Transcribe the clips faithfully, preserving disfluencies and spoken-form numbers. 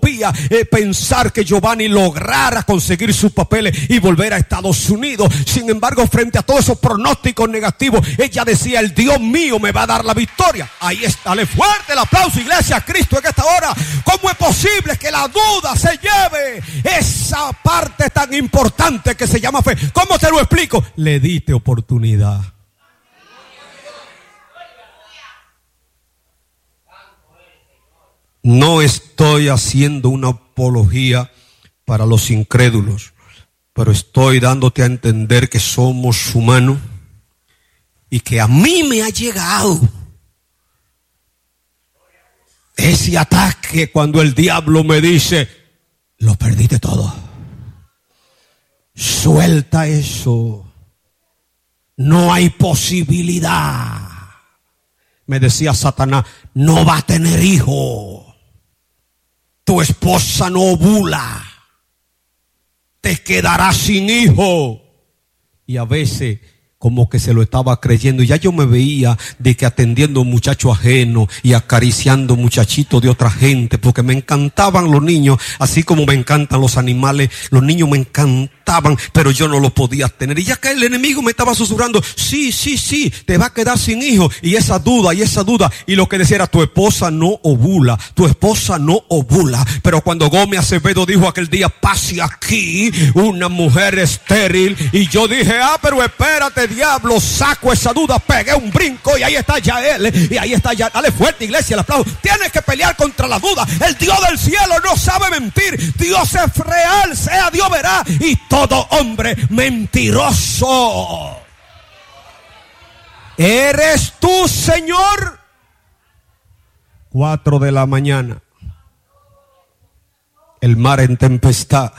podía eh, pensar que Giovanni lograra conseguir sus papeles y volver a Estados Unidos. Sin embargo, frente a todos esos pronósticos negativos, ella decía: el Dios mío me va a dar la victoria. Ahí está, dale fuerte el aplauso, iglesia, a Cristo en esta hora. ¿Cómo es posible que la duda se lleve esa parte tan importante que se llama fe? ¿Cómo te lo explico? Le diste oportunidad. No estoy haciendo una apología para los incrédulos, pero estoy dándote a entender que somos humanos y que a mí me ha llegado ese ataque cuando el diablo me dice: lo perdiste todo. Suelta eso. No hay posibilidad. Me decía Satanás: no va a tener hijo. Tu esposa no ovula. Te quedarás sin hijo. Y a veces como que se lo estaba creyendo. Y ya yo me veía de que atendiendo muchachos ajenos y acariciando muchachitos de otra gente, porque me encantaban los niños, así como me encantan los animales. Los niños me encantaban, pero yo no los podía tener. Y ya que el enemigo me estaba susurrando: sí, sí, sí, te va a quedar sin hijo. Y esa duda, y esa duda. Y lo que decía era: tu esposa no ovula, tu esposa no ovula. Pero cuando Gómez Acevedo dijo aquel día: pase aquí una mujer estéril, y yo dije: ah, pero espérate, diablo, saco esa duda, pegué un brinco y ahí está Yael, y ahí está Yael. Dale fuerte, iglesia, el aplauso. Tienes que pelear contra la duda. El Dios del cielo no sabe mentir. Dios es real, sea Dios verá, y todo hombre mentiroso. ¿Eres tú, Señor? Cuatro de la mañana, el mar en tempestad.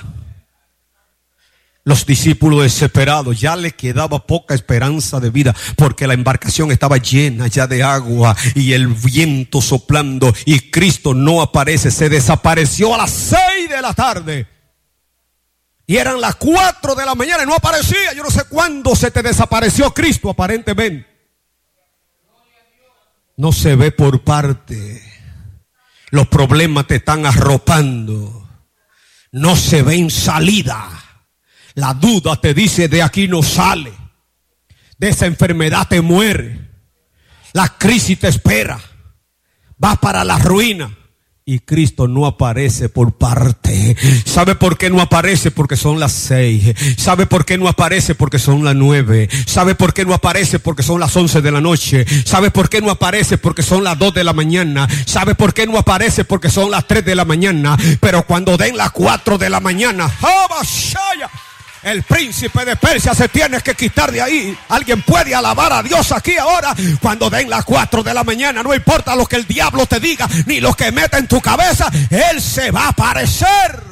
Los discípulos desesperados, ya le quedaba poca esperanza de vida, porque la embarcación estaba llena ya de agua y el viento soplando, y Cristo no aparece. Se desapareció a las seis de la tarde y eran las cuatro de la mañana y no aparecía. Yo no sé cuándo se te desapareció Cristo, aparentemente. No se ve por parte. Los problemas te están arropando. No se ven salida. La duda te dice: de aquí no sale. De esa enfermedad te muere. La crisis te espera. Vas para la ruina. Y Cristo no aparece por parte. ¿Sabe por qué no aparece? Porque son las seis. ¿Sabe por qué no aparece? Porque son las nueve. ¿Sabe por qué no aparece? Porque son las once de la noche. ¿Sabe por qué no aparece? Porque son las dos de la mañana. ¿Sabe por qué no aparece? Porque son las tres de la mañana. Pero cuando den las cuatro de la mañana, el príncipe de Persia se tiene que quitar de ahí. Alguien puede alabar a Dios aquí ahora. Cuando den las cuatro de la mañana, no importa lo que el diablo te diga, ni lo que meta en tu cabeza, Él se va a aparecer.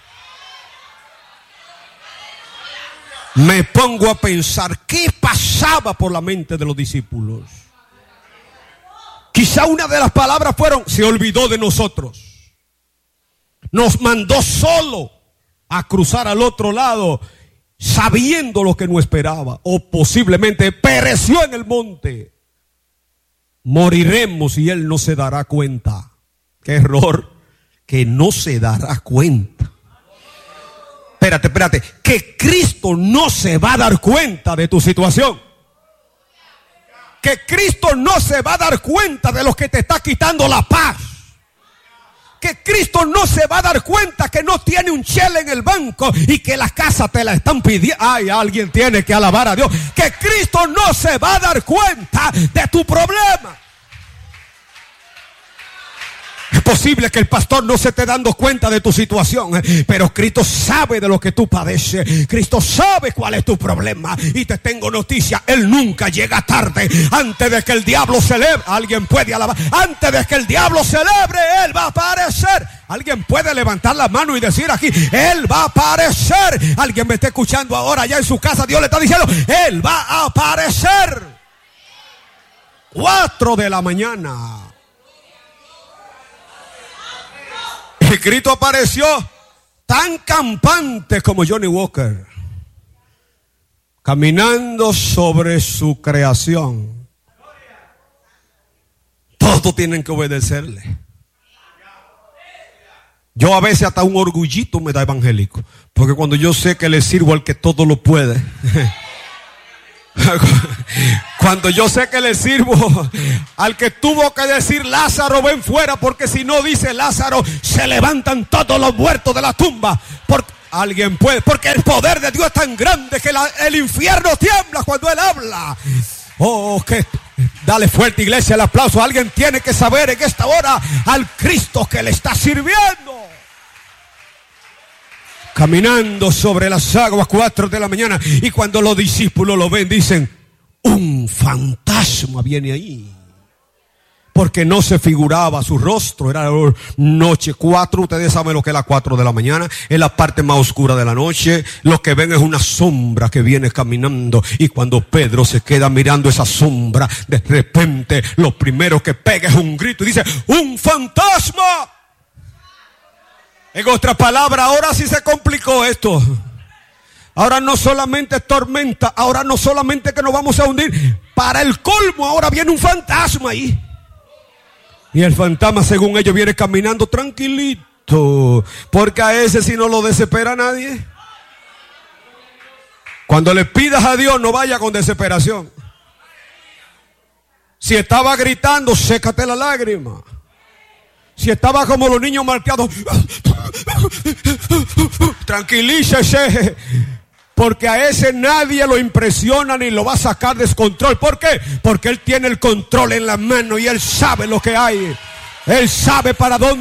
Me pongo a pensar qué pasaba por la mente de los discípulos. Quizá una de las palabras fueron: se olvidó de nosotros. Nos mandó solo a cruzar al otro lado, sabiendo lo que no esperaba, o posiblemente pereció en el monte. Moriremos y Él no se dará cuenta. Qué error, que no se dará cuenta. Espérate, espérate, que Cristo no se va a dar cuenta de tu situación. Que Cristo no se va a dar cuenta de lo que te está quitando la paz. Que Cristo no se va a dar cuenta que no tiene un chele en el banco y que la casa te la están pidiendo. Ay, alguien tiene que alabar a Dios. Que Cristo no se va a dar cuenta de tu problema. Es posible que el pastor no se esté dando cuenta de tu situación, pero Cristo sabe de lo que tú padeces. Cristo sabe cuál es tu problema. Y te tengo noticia: Él nunca llega tarde. Antes de que el diablo celebre, alguien puede alabar, antes de que el diablo celebre, Él va a aparecer. Alguien puede levantar la mano y decir aquí: Él va a aparecer. Alguien me está escuchando ahora allá en su casa. Dios le está diciendo: Él va a aparecer. Cuatro de la mañana. Y Cristo apareció tan campante como Johnny Walker, caminando sobre su creación. Todos tienen que obedecerle. Yo a veces hasta un orgullito me da evangélico, porque cuando yo sé que le sirvo al que todo lo puede, cuando yo sé que le sirvo al que tuvo que decir Lázaro ven fuera, porque si no dice Lázaro se levantan todos los muertos de la tumba, porque alguien puede, porque el poder de Dios es tan grande que la, el infierno tiembla cuando Él habla. Oh, que dale fuerte, iglesia, el aplauso. Alguien tiene que saber en esta hora al Cristo que le está sirviendo. Caminando sobre las aguas, cuatro de la mañana. Y cuando los discípulos lo ven, dicen, un fantasma viene ahí. Porque no se figuraba su rostro, era noche, cuatro, ustedes saben lo que es las cuatro de la mañana, es la parte más oscura de la noche, lo que ven es una sombra que viene caminando, y cuando Pedro se queda mirando esa sombra, de repente lo primero que pega es un grito y dice, ¡un fantasma! En otra palabra, ahora sí se complicó esto. Ahora no solamente tormenta, ahora no solamente que nos vamos a hundir, para el colmo ahora viene un fantasma ahí. Y el fantasma, según ellos, viene caminando tranquilito, porque a ese sí no lo desespera nadie. Cuando le pidas a Dios, no vaya con desesperación. Si estaba gritando, sécate la lágrima. Si estaba como los niños marcados, tranquilícese, porque a ese nadie lo impresiona ni lo va a sacar de descontrol. ¿Por qué? Porque Él tiene el control en la mano y Él sabe lo que hay. Él sabe para dónde